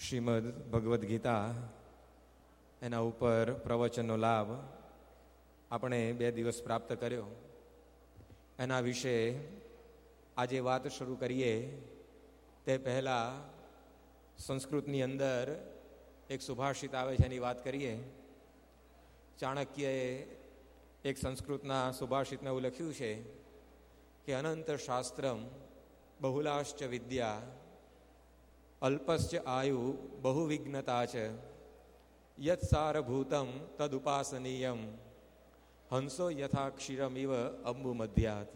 શ્રીમદ ભગવદ્ ગીતા એના ઉપર પ્રવચનનો લાભ આપણે 2 દિવસ પ્રાપ્ત કર્યો. એના વિશે આજે વાત શરૂ કરીએ તે પહેલાં સંસ્કૃતની અંદર એક સુભાષિત આવે છે એની વાત કરીએ. ચાણક્યએ એક સંસ્કૃતના સુભાષિતમાં એવું લખ્યું છે કે અનંત શાસ્ત્રમ બહુલાશ્ચ વિદ્યા અલ્પશ્ચ આયુ બહુવિઘ્નતા ચ યત સારભૂતમ તદુપાસનીયમ હંસો યથા ક્ષીરમિવ અંબુ મધ્યાત.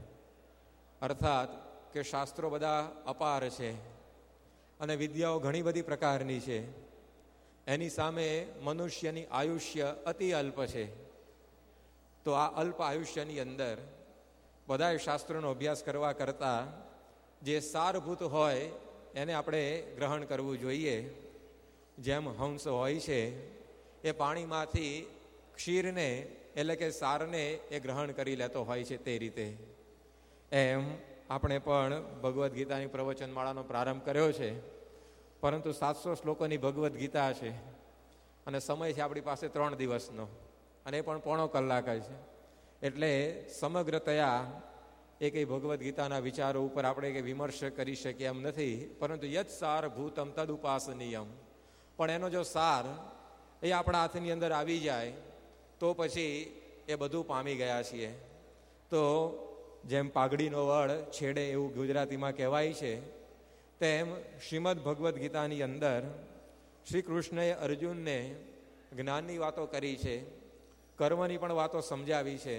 અર્થાત કે શાસ્ત્રો બધા અપાર છે અને વિદ્યાઓ ઘણી બધી પ્રકારની છે. એની સામે મનુષ્યની આયુષ્ય અતિ અલ્પ છે. તો આ અલ્પ આયુષ્યની અંદર બધાય શાસ્ત્રોનો અભ્યાસ કરવા કરતાં જે સારભૂત હોય એને આપણે ગ્રહણ કરવું જોઈએ. જેમ હંસ હોય છે એ પાણીમાંથી ક્ષીરને એટલે કે સારને એ ગ્રહણ કરી લેતો હોય છે, તે રીતે એમ આપણે પણ ભગવદ્ ગીતાની પ્રવચનમાળાનો પ્રારંભ કર્યો છે. પરંતુ 700 શ્લોકોની ભગવદ્ ગીતા છે અને સમય છે આપણી પાસે 3 દિવસનો, અને એ પણ પોણો કલાક છે. એટલે સમગ્રતયા એ કંઈ ભગવદ્ ગીતાના વિચારો ઉપર આપણે કંઈ વિમર્શ કરી શકીએ એમ નથી. પરંતુ યત સાર ભૂતમ તદુપાસનીયમ, પણ એનો જો સાર એ આપણા હાથની અંદર આવી જાય તો પછી એ બધું પામી ગયા છીએ. તો જેમ પાઘડીનો વળ છેડે એવું ગુજરાતીમાં કહેવાય છે, તેમ શ્રીમદ ભગવદ્ ગીતાની અંદર શ્રી કૃષ્ણએ અર્જુનને જ્ઞાનની વાતો કરી છે, કર્મની પણ વાતો સમજાવી છે,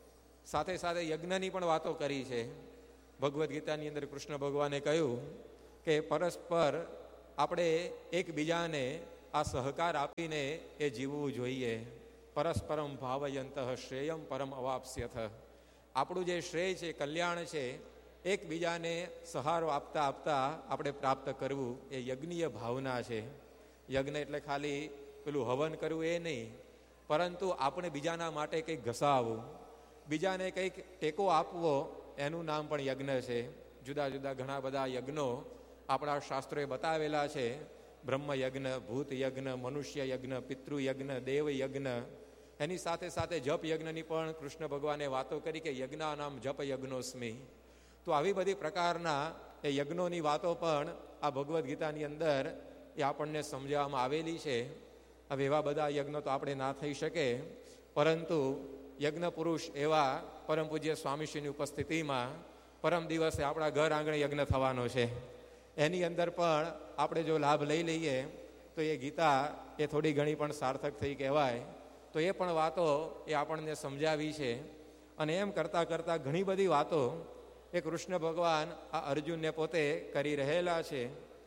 સાથે સાથે યજ્ઞની પણ વાતો કરી છે. ભગવદ્ ગીતાની અંદર કૃષ્ણ ભગવાને કહ્યું કે પરસ્પર આપણે એકબીજાને આ સહકાર આપીને એ જીવવું જોઈએ. પરસ્પરમ ભાવયંતઃ શ્રેયમ પરમ અવાપ્સ્યથ. આપણું જે શ્રેય છે, કલ્યાણ છે, એકબીજાને સહારો આપતા આપતા આપણે પ્રાપ્ત કરવું, એ યજ્ઞીય ભાવના છે. યજ્ઞ એટલે ખાલી પેલું હવન કરવું એ નહીં, પરંતુ આપણે બીજાના માટે કંઈક ઘસાવવું, બીજાને કંઈક ટેકો આપવો, એનું નામ પણ યજ્ઞ છે. જુદા જુદા ઘણા બધા યજ્ઞો આપણા શાસ્ત્રોએ બતાવેલા છે. બ્રહ્મ યજ્ઞ, ભૂત યજ્ઞ, મનુષ્ય યજ્ઞ, પિતૃયજ્ઞ, દેવ યજ્ઞ. એની સાથે સાથે જપ યજ્ઞની પણ કૃષ્ણ ભગવાને વાતો કરી કે યજ્ઞા નામ જપ યજ્ઞોસ્મિ. તો આવી બધી પ્રકારના એ યજ્ઞોની વાતો પણ આ ભગવદ્ ગીતાની અંદર એ આપણને સમજાવવામાં આવેલી છે. હવે એવા બધા યજ્ઞ તો આપણે ના થઈ શકે, પરંતુ યજ્ઞ પુરુષ એવા પરમ પૂજ્ય સ્વામીશ્રીની ઉપસ્થિતિમાં પરમ દિવસે આપણા ઘર આંગણે યજ્ઞ થવાનો છે. એની અંદર પણ આપણે જો લાભ લઈ લઈએ તો એ ગીતા એ થોડી ઘણી પણ સાર્થક થઈ કહેવાય. તો એ પણ વાતો એ આપણને સમજાવી છે. અને એમ કરતાં કરતાં ઘણી બધી વાતો એ કૃષ્ણ ભગવાન આ અર્જુનને પોતે કરી રહેલા છે.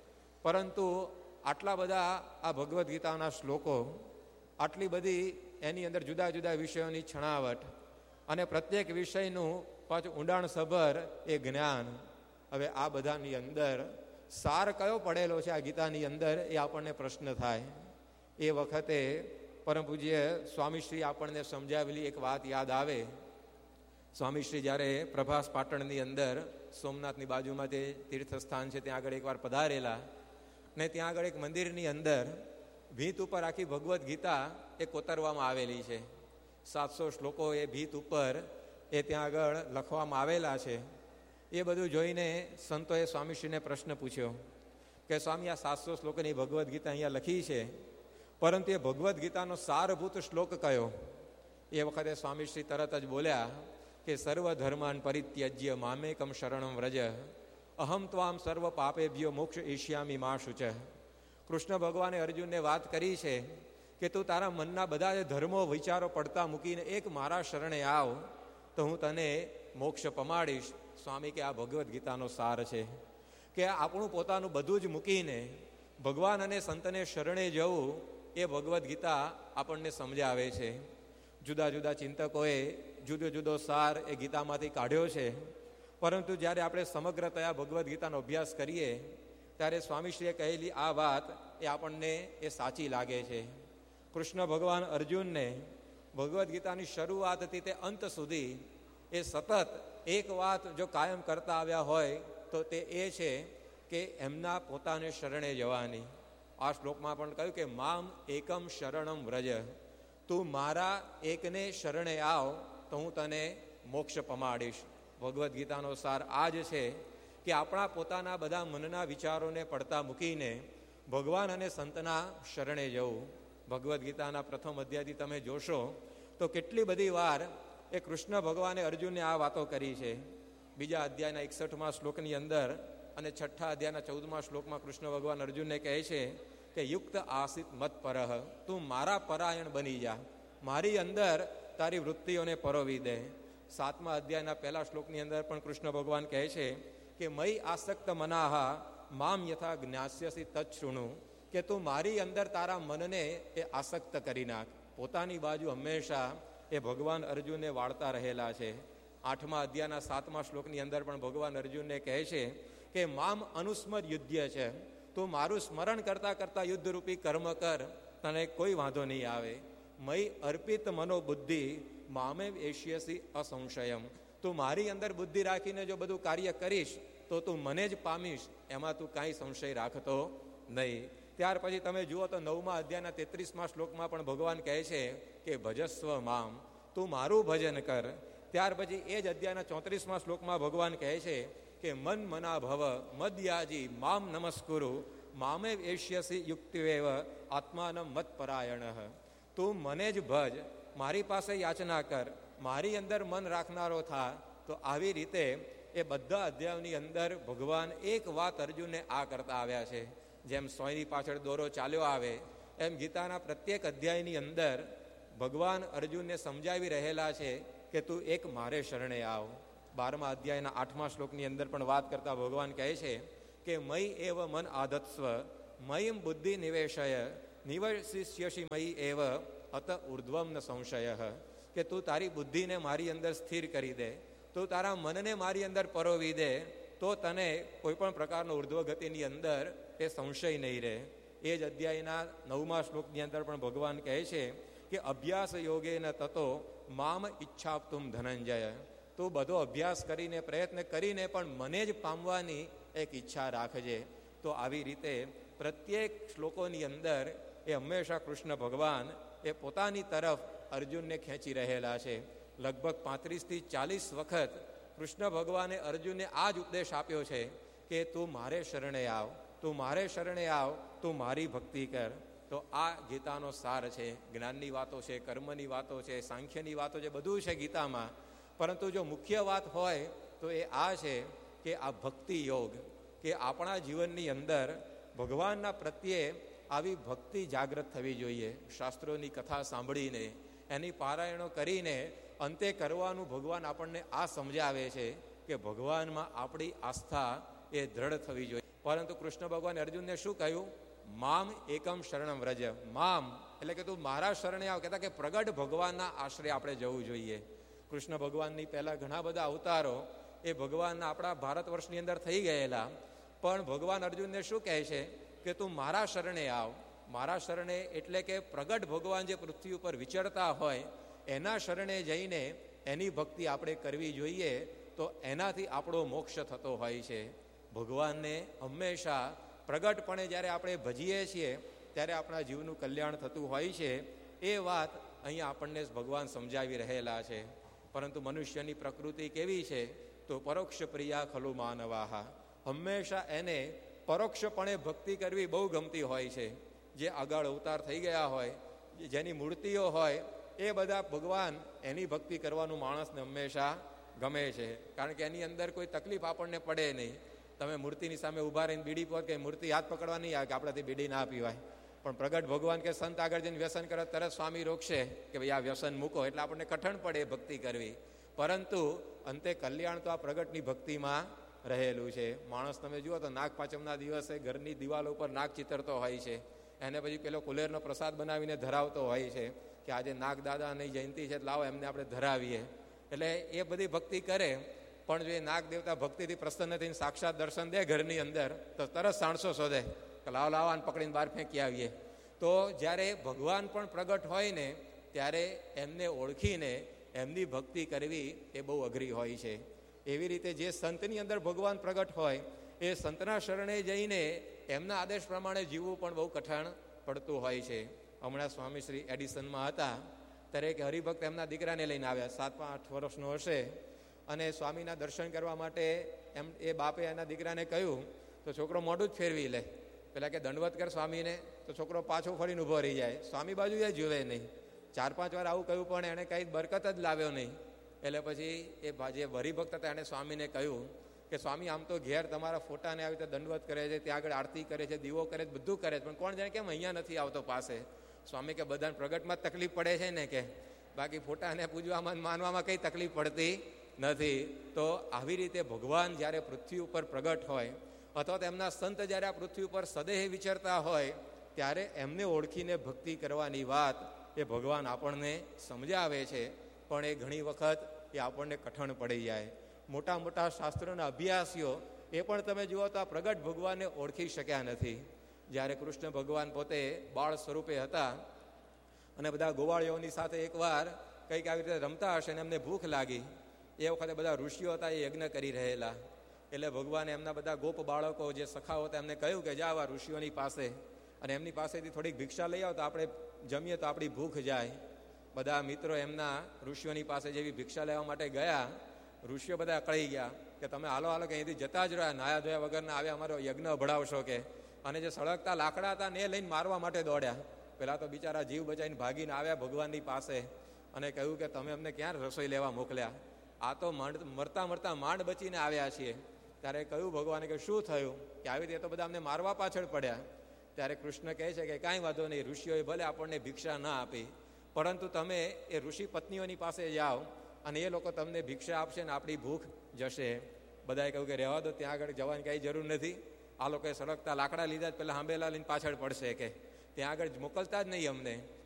પરંતુ આટલા બધા આ ભગવદ્ ગીતાના શ્લોકો, આટલી બધી એની અંદર જુદા જુદા વિષયોની છણાવટ અને પ્રત્યેક વિષયનું પાછું ઊંડાણસભર એ જ્ઞાન. હવે આ બધાની અંદર સાર કયો પડેલો છે આ ગીતાની અંદર, એ આપણને પ્રશ્ન થાય. એ વખતે પરમ પૂજ્ય સ્વામીશ્રી આપણને સમજાવેલી એક વાત યાદ આવે. સ્વામીશ્રી જ્યારે પ્રભાસ પાટણની અંદર સોમનાથની બાજુમાં તે તીર્થસ્થાન છે ત્યાં આગળ એકવાર પધારેલા, ને ત્યાં આગળ એક મંદિરની અંદર ભીત ઉપર આખી ભગવદ્ ગીતા એ કોતરવામાં આવેલી છે. 700 શ્લોકો એ ભીત ઉપર એ ત્યાં આગળ લખવામાં આવેલા છે. એ બધું જોઈને સંતોએ સ્વામીશ્રીને પ્રશ્ન પૂછ્યો કે સ્વામી, આ 700 શ્લોકોની ભગવદ્ ગીતા અહીંયા લખી છે, પરંતુ એ ભગવદ્ ગીતાનો સારભૂત શ્લોક કયો? એ વખતે સ્વામીશ્રી તરત જ બોલ્યા કે સર્વ ધર્માન પરિત્યજ્ય મામેકમ શરણમ વ્રજ અહમ ત્વામ સર્વ પાપેભ્યો મોક્ષ ઈષ્યામિ મા શુચ. કૃષ્ણ ભગવાને અર્જુનને વાત કરી છે કે તું તારા મનના બધા જ ધર્મો વિચારો પડતા મૂકીને એક મારા શરણે આવ તો હું તને મોક્ષ પમાડીશ. સ્વામી કે આ ભગવદ્ ગીતાનો સાર છે કે આપણું પોતાનું બધું જ મૂકીને ભગવાન અને સંતને શરણે જવું, એ ભગવદ્ ગીતા આપણને સમજાવે છે. જુદા જુદા ચિંતકોએ જુદો જુદો સાર એ ગીતામાંથી કાઢ્યો છે. પરંતુ જ્યારે આપણે સમગ્રતયા ભગવદ્ ગીતાનો અભ્યાસ કરીએ ત્યારે સ્વામીશ્રીએ કહેલી આ વાત એ આપણને એ સાચી લાગે છે. કૃષ્ણ ભગવાન અર્જુનને ભગવદ્ ગીતાની શરૂઆતથી તે અંત સુધી એ સતત એક વાત જો કાયમ કરતા આવ્યા હોય તો તે એ છે કે એમના પોતાને શરણે જવાની. આ શ્લોકમાં પણ કહ્યું કે મામ એકમ શરણમ વ્રજ, તું મારા એકને શરણે આવ તો હું તને મોક્ષ પમાડીશ. ભગવદ્ ગીતાનો સાર આ જ છે કે આપણા પોતાના બધા મનના વિચારોને પડતા મૂકીને ભગવાન અને સંતના શરણે જવું. ભગવદ્ ગીતાના પ્રથમ અધ્યાયથી તમે જોશો તો કેટલી બધી વાર એ કૃષ્ણ ભગવાને અર્જુનને આ વાતો કરી છે. બીજા અધ્યાયના 61મા શ્લોકની અંદર અને છઠ્ઠા અધ્યાયના 14મા શ્લોકમાં કૃષ્ણ ભગવાન અર્જુનને કહે છે કે યુક્ત આસિત મત પરહ, તું મારા પરાયણ બની જા, મારી અંદર તારી વૃત્તિઓને પરોવી દે. 7મા અધ્યાયના પહેલા શ્લોકની અંદર પણ કૃષ્ણ ભગવાન કહે છે કે મયી આસક્ત મનાહા મામ યથા જ્ઞાસ્યસી તચ્છૃણુ, કે તું મારી અંદર તારા મનને એ આસક્ત કરી નાખ. પોતાની બાજુ હંમેશા એ ભગવાન અર્જુનને વાળતા રહેલા છે. 8મા અધ્યાયના 7મા શ્લોકની અંદર પણ ભગવાન અર્જુનને કહે છે કે મામ અનુસ્મર યુદ્ધ છે, તું મારું સ્મરણ કરતા કરતા યુદ્ધરૂપી કર્મ કર, તને કોઈ વાંધો નહીં આવે. મયી અર્પિત મનોબુદ્ધિ મામે એષ્યસી અસંશયમ, તું મારી અંદર બુદ્ધિ રાખીને જો બધું કાર્ય કરીશ તો તું મને જ પામીશ, એમાં તું કાંઈ સંશય રાખતો નહીં. ત્યાર પછી તમે જુઓ તો 9મા અધ્યાયના 33મા શ્લોકમાં પણ ભગવાન કહે છે કે ભજસ્વ મામ, તું મારું ભજન કર. ત્યાર પછી એ જ અધ્યાયના 34મા શ્લોકમાં ભગવાન કહે છે કે મન મના ભવ મદયાજી મામ નમસ્કુરુ મામે એષ્યસી યુક્તિવેવ આત્માનમ મત પરાયણ, તું મને જ ભજ, મારી પાસે યાચના કર, મારી અંદર મન રાખનારો થા. તો આવી રીતે એ બધા અધ્યાયોની અંદર ભગવાન એક વાત અર્જુનને આ કરતા આવ્યા છે. જેમ સોયની પાછળ દોરો ચાલ્યો આવે એમ ગીતાના પ્રત્યેક અધ્યાયની અંદર ભગવાન અર્જુનને સમજાવી રહેલા છે કે તું એક મારે શરણે આવ. 12મા અધ્યાયના 8મા શ્લોકની અંદર પણ વાત કરતા ભગવાન કહે છે કે મયી એવ મન આધત્સ્વ મયીમ બુદ્ધિ નિવેશય નિવશિષ્યસી મયી એવ અત ઉર્ધ્વમ ન સંશય, કે તું તારી બુદ્ધિને મારી અંદર સ્થિર કરી દે, તું તારા મનને મારી અંદર પરોવી દે, તો તને કોઈ પણ પ્રકારનો ઉર્ધ્વ ગતિની અંદર એ સંશય નહીં રહે. એ જ અધ્યાયના 9મા શ્લોકની અંદર પણ ભગવાન કહે છે કે અભ્યાસ યોગેન તતો મામ ઈચ્છાપ્તુમ ધનંજય, તું બધો અભ્યાસ કરીને પ્રયત્ન કરીને પણ મને જ પામવાની એક ઈચ્છા રાખજે. તો આવી રીતે પ્રત્યેક શ્લોકોની અંદર એ હંમેશા કૃષ્ણ ભગવાન એ પોતાની તરફ અર્જુનને ખેંચી રહેલા છે. લગભગ 35 થી 40 વખત કૃષ્ણ ભગવાને અર્જુનને આ જ ઉપદેશ આપ્યો છે કે તું મારે શરણે આવ, તું મારે શરણે આવ, તું મારી ભક્તિ કર. તો આ ગીતાનો સાર છે. જ્ઞાનની વાતો છે, કર્મની વાતો છે, સાંખ્યની વાતો છે, બધું છે ગીતામાં. પરંતુ જો મુખ્ય વાત હોય તો એ આ છે કે આ ભક્તિ યોગ, કે આપણા જીવનની અંદર ભગવાનના પ્રત્યે આવી ભક્તિ જાગૃત થવી જોઈએ. શાસ્ત્રોની કથા સાંભળીને, એની પારાયણો કરીને અંતે કરવાનું ભગવાન આપણને આ સમજાવે છે કે ભગવાનમાં આપણી આસ્થા એ દ્રઢ થવી જોઈએ. પરંતુ કૃષ્ણ ભગવાને અર્જુનને શું કહ્યું? મામ એકમ શરણમ વ્રજ. મામ એટલે કે તું મારા શરણે આવ, કહેતા કે પ્રગટ ભગવાનના આશ્રય આપણે જવું જોઈએ. કૃષ્ણ ભગવાનની પહેલા ઘણા બધા અવતારો એ ભગવાનના આપણા ભારત વર્ષની અંદર થઈ ગયેલા, પણ ભગવાન અર્જુનને શું કહે છે કે તું મારા શરણે આવ. મારા શરણે એટલે કે પ્રગટ ભગવાન જે પૃથ્વી ઉપર વિચરતા હોય એના શરણે જઈને એની ભક્તિ આપણે કરવી જોઈએ, તો એનાથી આપણો મોક્ષ થતો હોય છે. ભગવાનને હંમેશા પ્રગટપણે જ્યારે આપણે ભજીએ છીએ ત્યારે આપણા જીવનું કલ્યાણ થતું હોય છે. એ વાત અહીંયા આપણને ભગવાન સમજાવી રહેલા છે. પરંતુ મનુષ્યની પ્રકૃતિ કેવી છે? તો પરોક્ષ પ્રિયા ખલુ માનવાહા, હંમેશા એને પરોક્ષપણે ભક્તિ કરવી બહુ ગમતી હોય છે. જે આગળ અવતાર થઈ ગયા હોય, જેની મૂર્તિઓ હોય, એ બધા ભગવાન એની ભક્તિ કરવાનું માણસને હંમેશા ગમે છે. કારણ કે એની અંદર કોઈ તકલીફ આપણને પડે નહીં. તમે મૂર્તિની સામે ઊભા રહીને બીડી પો કે મૂર્તિ હાથ પકડવા નહીં આવે કે આપણાથી બીડી ના પીવાય. પણ પ્રગટ ભગવાન કે સંત આગળ જઈને વ્યસન કરે તરત સ્વામી રોકશે કે ભાઈ આ વ્યસન મૂકો, એટલે આપણને કઠણ પડે ભક્તિ કરવી. પરંતુ અંતે કલ્યાણ તો આ પ્રગટની ભક્તિમાં રહેલું છે. માણસ તમે જુઓ તો નાગ પાંચમના દિવસે ઘરની દિવાલો ઉપર નાગ ચિતરતો હોય છે, એને પછી પેલો કુલેરનો પ્રસાદ બનાવીને ધરાવતો હોય છે કે આજે નાગ દાદાની જયંતિ છે, લાવો એમને આપણે ધરાવીએ. એટલે એ બધી ભક્તિ કરે. પણ જો એ નાગ દેવતા ભક્તિથી પ્રસન્ન થઈને સાક્ષાત દર્શન દે ઘરની અંદર તો તરત સાણસો શોધે કે લાવ લાવાને પકડીને બહાર ફેંકી આવીએ. તો જ્યારે ભગવાન પણ પ્રગટ હોય ને ત્યારે એમને ઓળખીને એમની ભક્તિ કરવી એ બહુ અઘરી હોય છે. એવી રીતે જે સંતની અંદર ભગવાન પ્રગટ હોય એ સંતના શરણે જઈને એમના આદેશ પ્રમાણે જીવવું પણ બહુ કઠણ પડતું હોય છે. હમણાં સ્વામી શ્રી એડિસનમાં હતા ત્યારે એક હરિભક્ત એમના દીકરાને લઈને આવ્યા, 7-8 વર્ષનો હશે, અને સ્વામીના દર્શન કરવા માટે એ બાપે એના દીકરાને કહ્યું તો છોકરો મોઢું જ ફેરવી લે. પેલા કે દંડવત કર સ્વામીને, તો છોકરો પાછો ફરીને ઊભો રહી જાય, સ્વામી બાજુ એ જુએ નહીં. 4-5 વાર આવું કહ્યું પણ એણે કંઈ બરકત જ લાવ્યો નહીં. એટલે પછી એ જે હરિભક્ત હતા એણે સ્વામીને કહ્યું કે સ્વામી આમ તો ઘેર તમારા ફોટાને આવી રીતે દંડવત કરે છે, ત્યાં આગળ આરતી કરે છે, દીવો કરે છે, બધું કરે છે, પણ કોણ જાણે કેમ અહીંયા નથી આવતો પાસે. સ્વામી કે બધાને પ્રગટમાં જ તકલીફ પડે છે ને, કે બાકી ફોટાને પૂજવામાં માનવામાં કંઈ તકલીફ પડતી નથી. તો આવી રીતે ભગવાન જ્યારે પૃથ્વી ઉપર પ્રગટ હોય અથવા તો એમના સંત જ્યારે આ પૃથ્વી ઉપર સદેહ વિચરતા હોય ત્યારે એમને ઓળખીને ભક્તિ કરવાની વાત એ ભગવાન આપણને સમજાવે છે. પણ એ ઘણી વખત એ આપણને કઠણ પડી જાય. મોટા મોટા શાસ્ત્રોના અભ્યાસીઓ એ પણ તમે જુઓ તો આ પ્રગટ ભગવાનને ઓળખી શક્યા નથી. જ્યારે કૃષ્ણ ભગવાન પોતે બાળ સ્વરૂપે હતા અને બધા ગોવાળીઓની સાથે એકવાર કંઈક આવી રીતે રમતા હશે ને એમને ભૂખ લાગી, એ વખતે બધા ઋષિઓ હતા એ યજ્ઞ કરી રહેલા. એટલે ભગવાને એમના બધા ગોપ બાળકો જે સખાઓ હતા એમને કહ્યું કે જાઓ આ ઋષિઓની પાસે અને એમની પાસેથી થોડીક ભિક્ષા લઈ આવો તો આપણે જમીએ તો આપણી ભૂખ જાય. બધા મિત્રો એમના ઋષિઓની પાસે જેવી ભિક્ષા લેવા માટે ગયા, ઋષિઓ બધા અકળાઈ ગયા કે તમે હાલો હાલો કે અહીંથી જતા જ રહ્યા, નાયા ધોયા વગરના આવ્યા, અમારો યજ્ઞ ભડાવશો કે. અને જે સળગતા લાકડા હતા ને લઈને મારવા માટે દોડ્યા. પેલા તો બિચારા જીવ બચાવીને ભાગીને આવ્યા ભગવાનની પાસે અને કહ્યું કે તમે અમને ક્યાં રસોઈ લેવા મોકલ્યા, આ તો મરતા મરતા માંડ બચીને આવ્યા છીએ. ત્યારે કહ્યું ભગવાને કે શું થયું, કે આવી રીતે તો બધા અમને મારવા પાછળ પડ્યા. ત્યારે કૃષ્ણ કહે છે કે કાંઈ વાંધો નહીં, ઋષિઓએ ભલે આપણને ભિક્ષા ના આપી, પરંતુ તમે એ ઋષિ પત્નીઓની પાસે જાઓ અને એ લોકો તમને ભિક્ષા આપશે ને આપણી ભૂખ જશે. બધાએ કહ્યું કે રહેવા દો, ત્યાં આગળ જવાની કાંઈ જરૂર નથી, આ લોકોએ સળગતા લાકડા લીધા જ પેલા હાંભેલા લઈને પાછળ પડશે, કે ત્યાં આગળ મોકલતા જ નહીં અમને.